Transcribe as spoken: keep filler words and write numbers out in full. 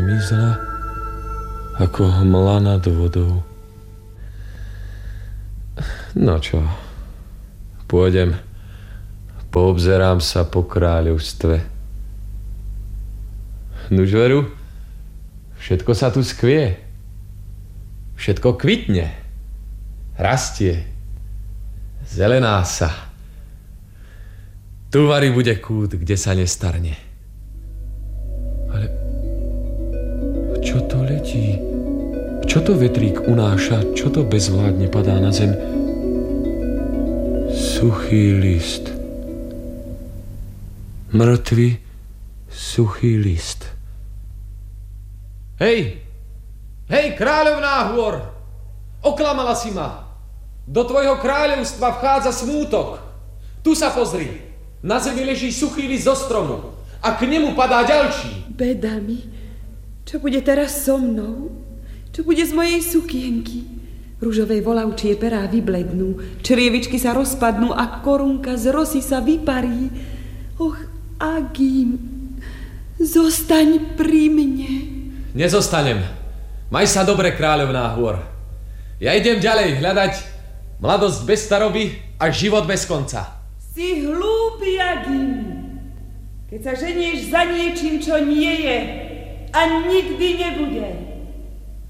zmizla ako hmla nad vodou. No čo, pôjdem, poobzerám sa po kráľovstve. Nuž veru, všetko sa tu skvie. Všetko kvitne, rastie, zelená sa. Tu vari bude kút, kde sa nestarne. Ale čo to letí? Čo to vetrík unáša? Čo to bezvládne padá na zem? Suchý list. Mŕtvy suchý list. Hej! Hej, kráľovná hôr! Oklamala si ma! Do tvojho kráľovstva vchádza smútok. Tu sa pozri. Na zemi leží suchý list zo stromu. A k nemu padá ďalší. Beda mi. Čo bude teraz so mnou? Čo bude z mojej sukienky? Ružovej volavčie perá vyblednú, črievičky sa rozpadnú a korunka z rosy sa vyparí. Och, Agim, zostaň pri mne. Nezostanem. Maj sa dobre, kráľovná hôr. Ja idem ďalej hľadať mladosť bez staroby a život bez konca. Si hlúpy, Agim. Keď sa ženieš za niečím, čo nie je a nikdy nebude.